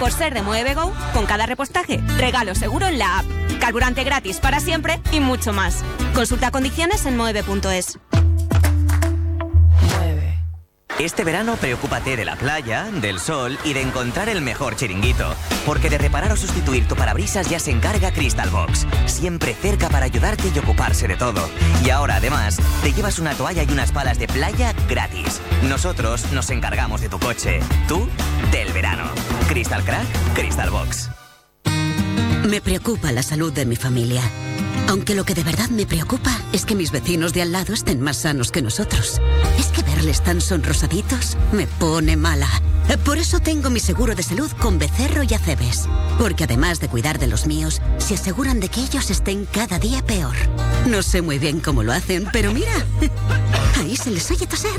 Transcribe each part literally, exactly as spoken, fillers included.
Por ser de Mueve Go, con cada repostaje, regalo seguro en la app, carburante gratis para siempre y mucho más. Consulta condiciones en moeve punto es. Este verano preocúpate de la playa, del sol y de encontrar el mejor chiringuito. Porque de reparar o sustituir tu parabrisas ya se encarga Crystal Box. Siempre cerca para ayudarte y ocuparse de todo. Y ahora además te llevas una toalla y unas palas de playa gratis. Nosotros nos encargamos de tu coche. Tú, del verano. Crystal Crack, Crystal Box. Me preocupa la salud de mi familia. Aunque lo que de verdad me preocupa es que mis vecinos de al lado estén más sanos que nosotros. Es que verles tan sonrosaditos me pone mala. Por eso tengo mi seguro de salud con Becerro y Acebes. Porque además de cuidar de los míos, se aseguran de que ellos estén cada día peor. No sé muy bien cómo lo hacen, pero mira, ahí se les oye toser.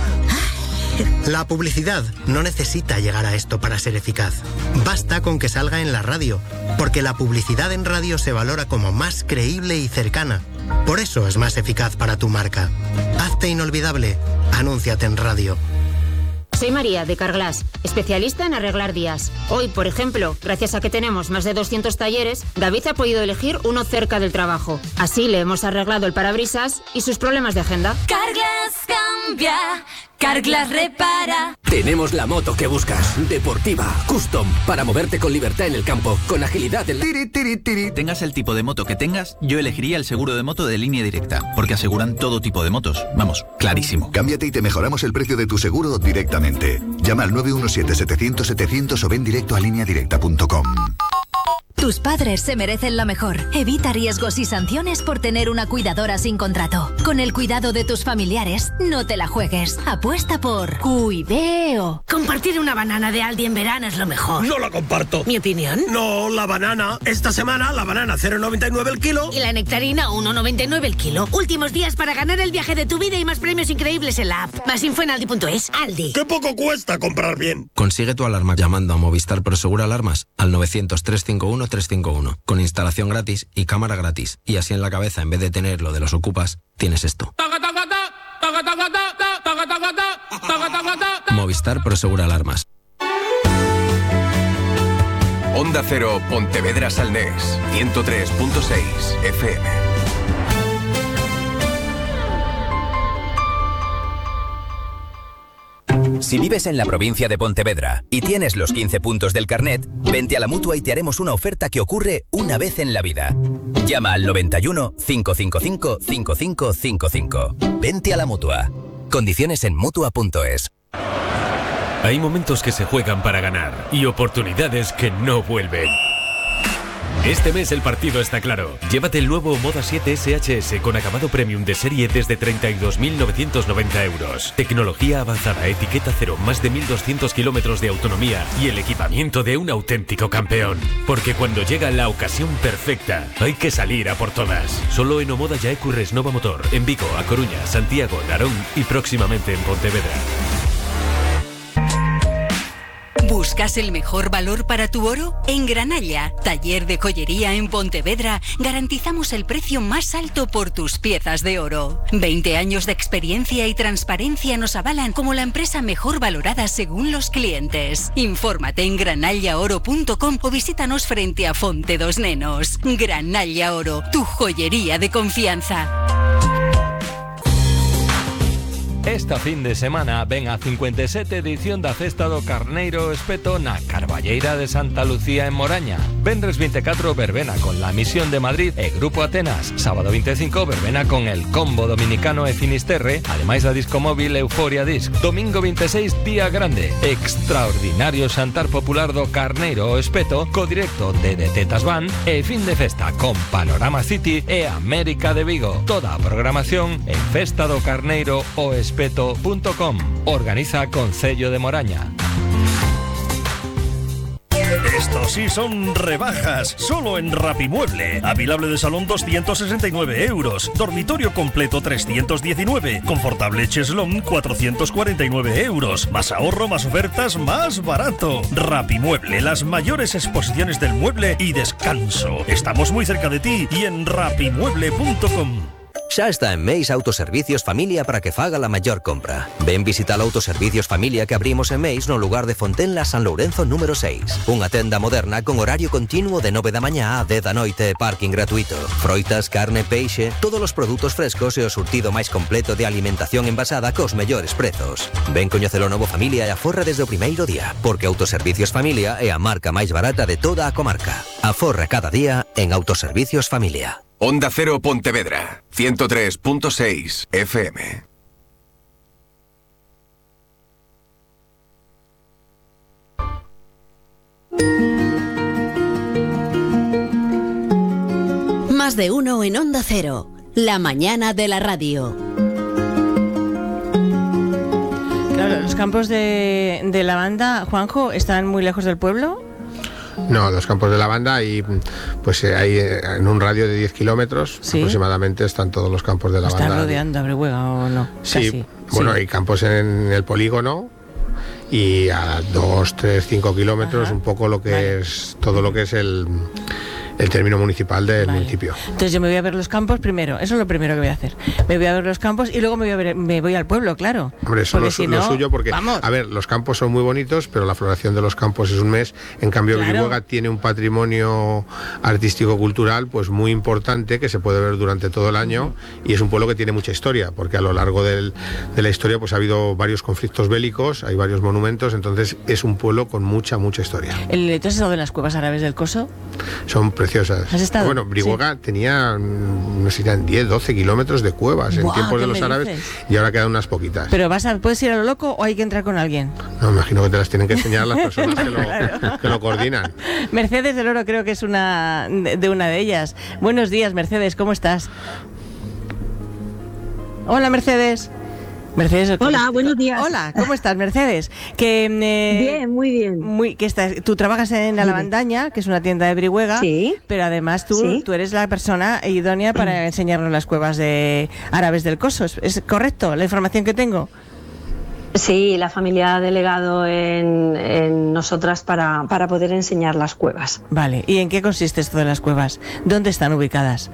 La publicidad no necesita llegar a esto para ser eficaz. Basta con que salga en la radio, porque la publicidad en radio se valora como más creíble y cercana. Por eso es más eficaz para tu marca. Hazte inolvidable. Anúnciate en radio. Soy María, de Carglass, especialista en arreglar días. Hoy, por ejemplo, gracias a que tenemos más de doscientos talleres, David ha podido elegir uno cerca del trabajo. Así le hemos arreglado el parabrisas y sus problemas de agenda. Carglass cambia, Carglass repara. Tenemos la moto que buscas, deportiva, custom, para moverte con libertad en el campo, con agilidad en la... Tiri, tiri, tiri. Tengas el tipo de moto que tengas, yo elegiría el seguro de moto de Línea Directa, porque aseguran todo tipo de motos. Vamos, clarísimo. Cámbiate y te mejoramos el precio de tu seguro directamente. Llama al nueve uno siete, setecientos, setecientos o ven directo a línea directa punto com. Tus padres se merecen lo mejor. Evita riesgos y sanciones por tener una cuidadora sin contrato. Con el cuidado de tus familiares, no te la juegues. Apuesta por Cuideo. Compartir una banana de Aldi en verano es lo mejor. No la comparto. ¿Mi opinión? No, la banana. Esta semana la banana cero coma noventa y nueve el kilo. Y la nectarina uno coma noventa y nueve el kilo. Últimos días para ganar el viaje de tu vida y más premios increíbles en la app. Más info en aldi punto es. Aldi. ¡Qué poco cuesta comprar bien! Consigue tu alarma llamando a Movistar Prosegur Alarmas al novecientos, trescientos cincuenta y uno, trescientos cincuenta y uno. Con instalación gratis y cámara gratis. Y así en la cabeza, en vez de tener lo de los ocupas, tienes esto. Movistar Prosegur Alarmas. Onda Cero Pontevedra Salnés, ciento tres punto seis F M. Si vives en la provincia de Pontevedra y tienes los quince puntos del carnet, vente a la Mutua y te haremos una oferta que ocurre una vez en la vida. Llama al noventa y uno, cinco cinco cinco, cinco cinco cinco cinco. Vente a la Mutua. Condiciones en mutua punto es. Hay momentos que se juegan para ganar y oportunidades que no vuelven. Este mes el partido está claro. Llévate el nuevo Moda siete S H S con acabado premium de serie desde treinta y dos mil novecientos noventa euros. Tecnología avanzada, etiqueta cero, más de mil doscientos kilómetros de autonomía y el equipamiento de un auténtico campeón. Porque cuando llega la ocasión perfecta, hay que salir a por todas. Solo en Omoda Yaecu Resnova Motor, en Vigo, A Coruña, Santiago, Narón y próximamente en Pontevedra. ¿Buscas el mejor valor para tu oro? En Granalla, taller de joyería en Pontevedra, garantizamos el precio más alto por tus piezas de oro. veinte años de experiencia y transparencia nos avalan como la empresa mejor valorada según los clientes. Infórmate en granalla oro punto com o visítanos frente a Fonte dos Nenos. Granalla Oro, tu joyería de confianza. Esta fin de semana ven a cincuenta y sete edición da Festa do Carneiro Espeto na Carballeira de Santa Lucía en Moraña. Vendres veinticuatro verbena con La Misión de Madrid e Grupo Atenas. Sábado veinticinco verbena con El Combo Dominicano e Finisterre, ademais da disco móvil Euforia Disc. Domingo veintiséis, Día Grande. Extraordinario xantar popular do Carneiro Espeto co directo de De Tetas Band e fin de festa con Panorama City e América de Vigo. Toda a programación en festa do carneiro o espeto punto com. Organiza Concello de Moraña. Estos sí son rebajas, solo en Rapimueble. Avilable de salón doscientos sesenta y nueve euros, dormitorio completo trescientos diecinueve, confortable cheslón cuatrocientos cuarenta y nueve euros. Más ahorro, más ofertas, más barato. Rapimueble, las mayores exposiciones del mueble y descanso. Estamos muy cerca de ti y en rapimueble punto com. Xa está en Meis Autoservicios Familia para que faga la maior compra. Ven visitar Autoservicios Familia que abrimos en Meis no lugar de Fontenla, San Lourenzo número seis. Unha tenda moderna con horario continuo de nove da mañá a dez da noite e parking gratuito. Froitas, carne, peixe, todos os produtos frescos e o surtido máis completo de alimentación envasada cos mellores prezos. Ven coñecer o novo Familia e aforra desde o primeiro día, porque Autoservicios Familia é a marca máis barata de toda a comarca. Aforra cada día en Autoservicios Familia. Onda Cero Pontevedra, ciento tres punto seis F M. Más de uno en Onda Cero, la mañana de la radio. Claro, los campos de, de lavanda, Juanjo, ¿están muy lejos del pueblo? No, los campos de lavanda y pues hay en un radio de diez kilómetros, ¿sí?, aproximadamente están todos los campos de lavanda. ¿Están rodeando a Brihuega o no? Sí, casi. Bueno, sí. Hay campos en el polígono y a dos, tres, cinco kilómetros, ajá, un poco lo que vale. es todo lo que es el el término municipal del vale. municipio. Entonces yo me voy a ver los campos primero, eso es lo primero que voy a hacer. Me voy a ver los campos y luego me voy a ver, me voy al pueblo, claro. Hombre, eso es si lo no, suyo porque, vamos. a ver, los campos son muy bonitos, pero la floración de los campos es un mes. En cambio, claro. Brihuega tiene un patrimonio artístico-cultural pues muy importante que se puede ver durante todo el año, uh-huh. y es un pueblo que tiene mucha historia, porque a lo largo del, de la historia pues ha habido varios conflictos bélicos, hay varios monumentos, entonces es un pueblo con mucha, mucha historia. ¿El, entonces lo de las cuevas árabes del Coso? Son preciosas. ¿Has estado? Bueno, Brihuega sí. tenía, no sé, diez, doce kilómetros de cuevas Buah, en tiempos de los árabes dices? Y ahora quedan unas poquitas. ¿Pero vas a, puedes ir a lo loco o hay que entrar con alguien? No, me imagino que te las tienen que enseñar las personas que, lo, claro. que lo coordinan. Mercedes del Oro creo que es una de una de ellas. Buenos días, Mercedes, ¿cómo estás? Hola, Mercedes. Mercedes, hola, buenos días. Hola, ¿cómo estás, Mercedes? Que, eh, bien, muy bien. Muy, que estás, tú trabajas en La Lavandaña, que es una tienda de Brihuega, sí, pero además tú, sí. tú eres la persona idónea para enseñarnos las cuevas de árabes del Coso. ¿Es correcto la información que tengo? Sí, la familia ha delegado en, en nosotras para, para poder enseñar las cuevas. Vale, ¿y en qué consiste esto de las cuevas? ¿Dónde están ubicadas?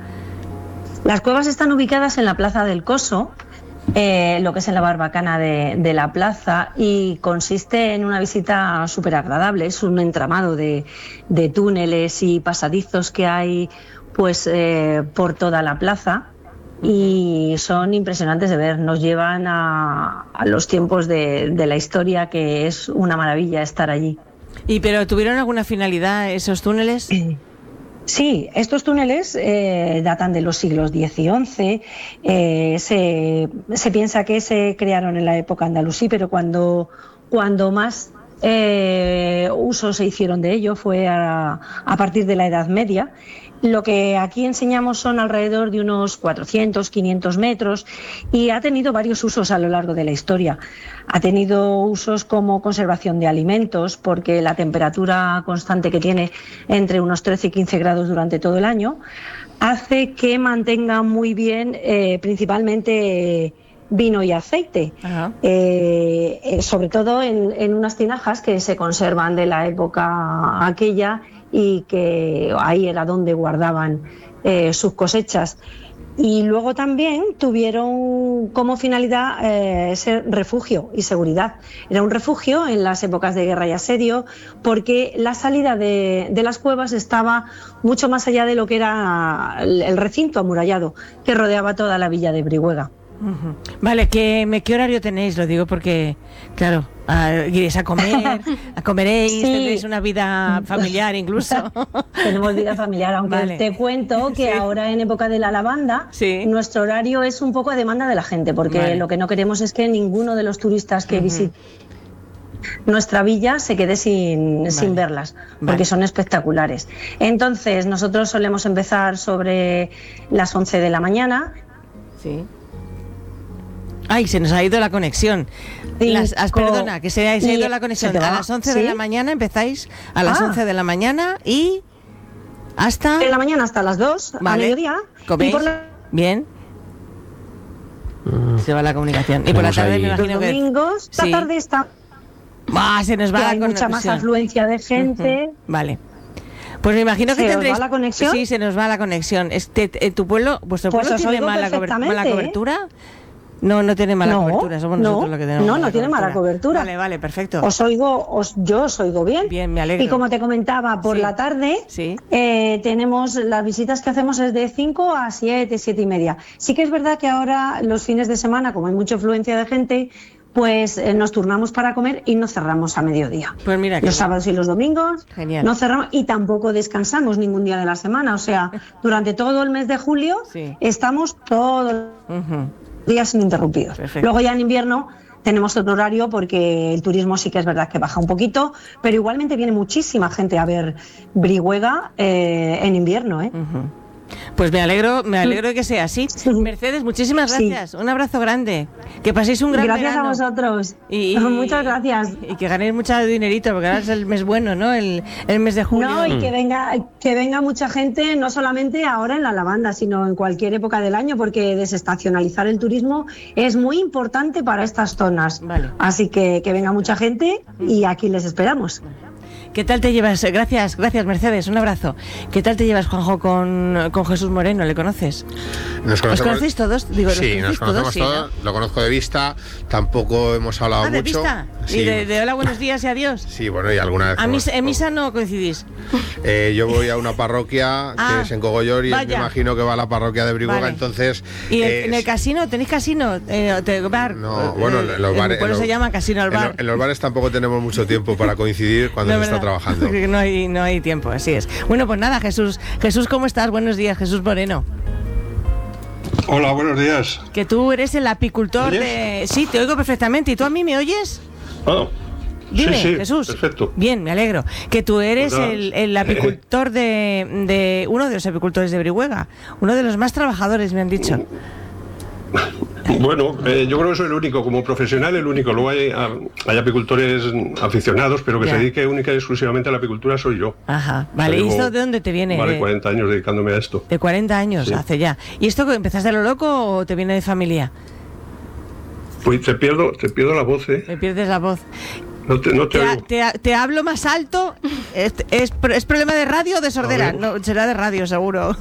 Las cuevas están ubicadas en la Plaza del Coso, Eh, lo que es en la barbacana de, de la plaza, y consiste en una visita súper agradable. Es un entramado de, de túneles y pasadizos que hay pues eh, por toda la plaza y son impresionantes de ver. Nos llevan a, a los tiempos de, de la historia, que es una maravilla estar allí. ¿Y pero tuvieron alguna finalidad esos túneles? Eh, Sí, estos túneles eh, datan de los siglos diez y once. Eh, se, se piensa que se crearon en la época andalusí, pero cuando, cuando más eh, uso se hicieron de ello fue a, a partir de la Edad Media. Lo que aquí enseñamos son alrededor de unos cuatrocientos, quinientos metros y ha tenido varios usos a lo largo de la historia. Ha tenido usos como conservación de alimentos, porque la temperatura constante que tiene entre unos trece y quince grados durante todo el año hace que mantenga muy bien eh, principalmente eh, vino y aceite, eh, eh, sobre todo en, en unas tinajas que se conservan de la época aquella y que ahí era donde guardaban eh, sus cosechas. Y luego también tuvieron como finalidad eh, ser refugio y seguridad. Era un refugio en las épocas de guerra y asedio, porque la salida de, de las cuevas estaba mucho más allá de lo que era el, el recinto amurallado que rodeaba toda la villa de Brihuega. Uh-huh. Vale, ¿qué, ¿qué horario tenéis? Lo digo porque, claro, uh, iréis a comer, a comeréis, sí. Tendréis una vida familiar incluso. Tenemos vida familiar, aunque vale. Te cuento que sí. Ahora en época de la lavanda, sí. Nuestro horario es un poco a demanda de la gente, porque vale. Lo que no queremos es que ninguno de los turistas que uh-huh. visiten nuestra villa se quede sin, vale. sin verlas, porque vale. Son espectaculares. Entonces, nosotros solemos empezar sobre las once de la mañana. Sí. Ay, se nos ha ido la conexión. Las, as, perdona, que se ha, se ha ido la conexión. A las once ¿sí? de la mañana empezáis, a las ah. once de la mañana y hasta... De la mañana hasta las dos, vale. A mediodía. ¿Coméis? Por la... Bien. Mm. Se va la comunicación. Y por la tarde ahí. Me imagino Los domingos, que... la tarde está... Ah, se nos va la hay mucha más afluencia de gente. Uh-huh. Vale. Pues me imagino que ¿Se tendréis... os va la conexión? Sí, se nos va la conexión. Este, ¿en tu pueblo, vuestro Pues pueblo os tiene oigo mala, cober- perfectamente, mala ¿eh? cobertura? No, no tiene mala No, cobertura, somos no, nosotros los que tenemos no, mala no tiene mala cobertura. Vale, vale, perfecto. Os oigo, os, yo os oigo bien. Bien, me alegro. Y como te comentaba, por Sí. la tarde Sí. eh, tenemos las visitas que hacemos es de cinco a siete, siete y media. Sí que es verdad que ahora los fines de semana, como hay mucha afluencia de gente, pues eh, nos turnamos para comer y no cerramos a mediodía. Pues mira, Los que sábados y los domingos Genial. no cerramos y tampoco descansamos ningún día de la semana. O sea, durante todo el mes de julio Sí. estamos todos Ujú. días ininterrumpidos. Perfecto. Luego ya en invierno tenemos otro horario porque el turismo sí que es verdad que baja un poquito, pero igualmente viene muchísima gente a ver Brihuega eh, en invierno, ¿eh? Pues me alegro, me alegro de que sea así. Mercedes, muchísimas Sí. gracias. Un abrazo grande. Que paséis un gran Gracias verano. a vosotros. Y, y- Muchas gracias. Y que ganéis mucho dinerito, porque ahora es el mes bueno, ¿no? El, el mes de julio. No, y que venga, que venga mucha gente, no solamente ahora en la lavanda, sino en cualquier época del año, porque desestacionalizar el turismo es muy importante para estas zonas. Así que que venga mucha gente y aquí les esperamos. ¿Qué tal te llevas? Gracias, gracias Mercedes, un abrazo. ¿Qué tal te llevas, Juanjo, con, con Jesús Moreno? ¿Le conoces? Nos ¿Os conocemos- conocéis todos? Digo, ¿los sí, conocéis nos conocemos sí, todos, ¿no? lo conozco de vista, tampoco hemos hablado Ah, ¿de mucho. vista? Sí, ¿Y de, de hola, buenos días y adiós? sí, bueno, y alguna vez. A hemos- misa, en misa no coincidís. Eh, yo voy a una parroquia Ah, que es en Cogollor y él me vaya. imagino que va a la parroquia de Brihuega, Vale. entonces... ¿Y el- eh, en el casino? ¿Tenéis casino? Eh, te- bar, no, bueno, eh, en los en bares... mi pueblo en se los- llama casino al en bar. lo- En los bares tampoco tenemos mucho tiempo para coincidir cuando No, se está ¿verdad? trabajando. Porque no hay, no hay tiempo, así es. Bueno, pues nada, Jesús. Jesús, ¿cómo estás? Buenos días, Jesús Moreno. Hola, buenos días. Que tú eres el apicultor ¿Me de... Sí, te oigo perfectamente. ¿Y tú a mí me oyes? Ah, Dime, sí, sí, Jesús. perfecto. Bien, me alegro. Que tú eres Pues nada, el, el apicultor de, de... Uno de los apicultores de Brihuega. Uno de los más trabajadores, me han dicho. Bueno, eh, yo creo que soy el único, como profesional, el único. Luego hay, ah, hay apicultores aficionados, pero que Ya. se dedique única y exclusivamente a la apicultura soy yo. Ajá, vale. ¿Y Llevo- esto de dónde te viene? Vale, De- cuarenta años dedicándome a esto. De cuarenta años, Sí. hace ya. ¿Y esto que empezaste a lo loco o te viene de familia? Pues te pierdo, te pierdo la voz, ¿eh? Me pierdes la voz. No te, no te Te, ha- oigo. te ha- te hablo más alto. ¿Es, es, pro- es problema de radio o de sordera? A ver. No, será de radio, seguro.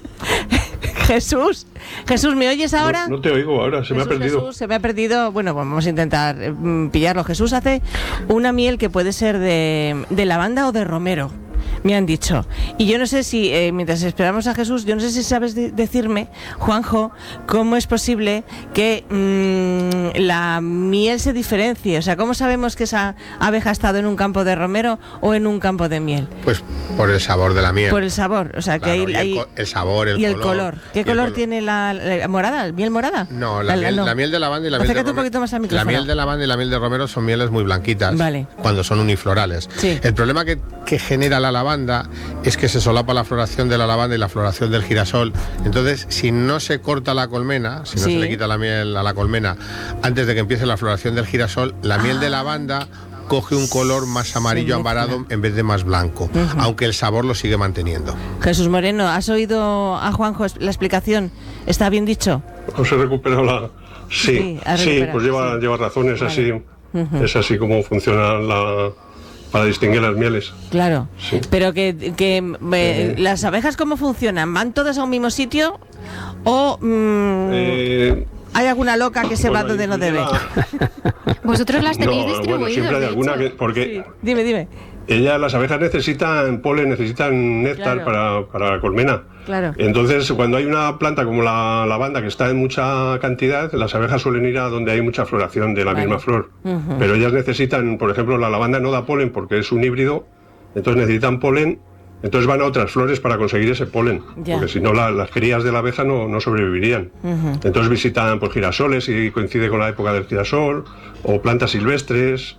Jesús, Jesús, ¿me oyes ahora? No, no te oigo ahora, se me ha Jesús, perdido. Jesús, se me ha perdido. Bueno, vamos a intentar eh, mm, pillarlo. Jesús hace una miel que puede ser de, de lavanda o de romero, me han dicho. Y yo no sé si, eh, mientras esperamos a Jesús, yo no sé si sabes de- decirme, Juanjo, cómo es posible que mm, la miel se diferencie. O sea, ¿cómo sabemos que esa abeja ha estado en un campo de romero o en un campo de miel? Pues por el sabor de la miel. Por el sabor. O sea, Claro, que hay, y el, hay- co- el sabor, el y el color. color. ¿Qué Y el color color. tiene la, la morada? ¿Miel morada? No, la, miel, la miel de lavanda y la miel de Acércate un romero. poquito más al La micrófono. miel de lavanda y la miel de romero son mieles muy blanquitas. Vale. Cuando son uniflorales. Sí. El problema que, que genera la lavanda es que se solapa la floración de la lavanda y la floración del girasol. Entonces, si no se corta la colmena, si no Sí. se le quita la miel a la colmena antes de que empiece la floración del girasol, la miel de lavanda coge un color más amarillo mezcla. ambarado en vez de más blanco, Ujú. aunque el sabor lo sigue manteniendo. Jesús Moreno, ¿has oído a Juanjo es- la explicación? ¿Está bien dicho? Os he recuperado la... Sí, Sí, has sí, recuperado, pues lleva, sí. lleva razón, es Vale. así. Ujú. Es así como funciona la... para distinguir las mieles. Claro, Sí. pero que, que eh, las abejas ¿cómo funcionan? ¿Van todas a un mismo sitio o mm, Eh, hay alguna loca que se va bueno, donde no debe? Vosotros las tenéis no, distribuidas. bueno, siempre hay de alguna hecho. que... porque Dime, dime. ellas, las abejas necesitan polen, necesitan néctar Claro. para, para la colmena. Claro. Entonces, cuando hay una planta como la lavanda que está en mucha cantidad, las abejas suelen ir a donde hay mucha floración de la Vale. misma flor. Ujú. Pero ellas necesitan, por ejemplo, la lavanda no da polen porque es un híbrido, entonces necesitan polen, entonces van a otras flores para conseguir ese polen, Ya. porque si no la- las crías de la abeja no, no sobrevivirían. Ujú. Entonces visitan por girasoles y coincide con la época del girasol, o plantas silvestres,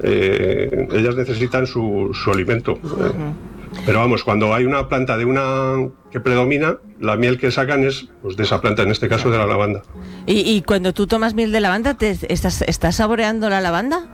eh, ellas necesitan su, su alimento. Eh, Pero vamos, cuando hay una planta de una que predomina, la miel que sacan es pues, de esa planta, en este caso de la lavanda. ¿Y, y cuando tú tomas miel de lavanda, te, estás, ¿estás saboreando la lavanda?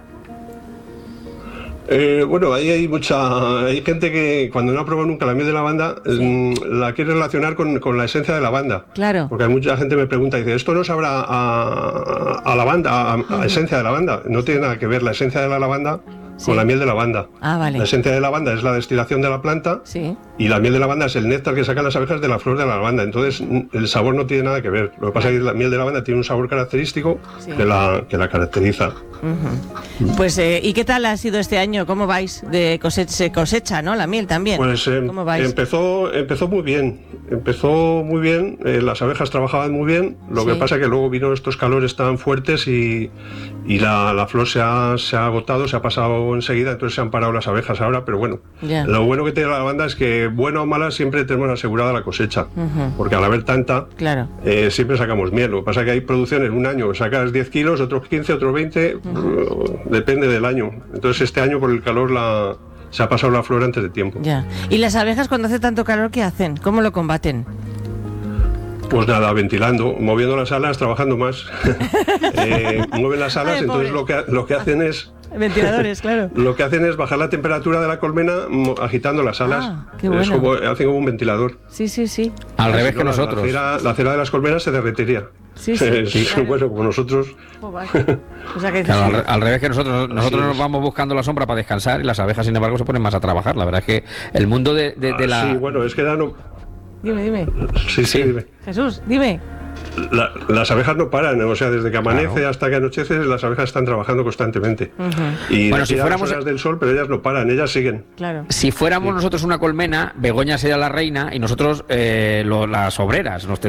Eh, bueno, ahí hay mucha... Hay gente que cuando no ha probado nunca la miel de lavanda, mm, la quiere relacionar con, con la esencia de lavanda. Claro. Porque hay mucha gente que me pregunta y dice, ¿esto no sabrá a, a lavanda, a, a esencia de lavanda? No tiene nada que ver la esencia de la lavanda sí. con la miel de lavanda. Ah, vale. La esencia de lavanda es la destilación de la planta sí. y la miel de lavanda es el néctar que sacan las abejas de la flor de la lavanda. Entonces el sabor no tiene nada que ver. Lo que pasa es que la miel de lavanda tiene un sabor característico sí. que, la, que la caracteriza. Uh-huh. Pues, eh, ¿y qué tal ha sido este año? ¿Cómo vais? De cosecha, cosecha, ¿no? La miel también. Pues eh, ¿Cómo vais? Empezó, empezó muy bien. Empezó muy bien. Eh, las abejas trabajaban muy bien. Lo sí. que pasa es que luego vino estos calores tan fuertes y, y la, la flor se ha, se ha agotado, se ha pasado enseguida, entonces se han parado las abejas ahora, pero bueno. Yeah. Lo bueno que tiene la lavanda es que, buena o mala, siempre tenemos asegurada la cosecha. Uh-huh. Porque al haber tanta, claro. eh, siempre sacamos miel. Lo que pasa es que hay producciones, un año sacas diez kilos, otros quince, otros veinte, uh-huh. depende del año. Entonces este año por el calor la, se ha pasado la flor antes de tiempo. Ya. ¿Y las abejas cuando hace tanto calor qué hacen? ¿Cómo lo combaten? Pues nada, ventilando, moviendo las alas, trabajando más. eh, mueven las alas, Ay, entonces lo que, lo que hacen es... Ventiladores, claro. Lo que hacen es bajar la temperatura de la colmena agitando las alas. Ah, qué bueno. Es como, hacen como un ventilador. Sí, sí, sí. Al revés que no, nosotros. La cera, la cera de las colmenas se derretiría. Sí, sí. Eh, sí. Claro. Bueno, como nosotros. Oh, o sea que claro, al, al revés que nosotros. Nosotros nos vamos buscando la sombra para descansar y las abejas, sin embargo, se ponen más a trabajar. La verdad es que el mundo de, de, de la... Sí, bueno, es que ya no... Dime, dime. Sí, sí, dime. Jesús, dime. La, las abejas no paran, o sea, desde que amanece claro. hasta que anochece, las abejas están trabajando constantemente. Uh-huh. Y bueno, si fuéramos las horas del sol, pero ellas no paran, ellas siguen. Claro. Si fuéramos sí. nosotros una colmena, Begoña sería la reina y nosotros eh, lo, las obreras. Nos,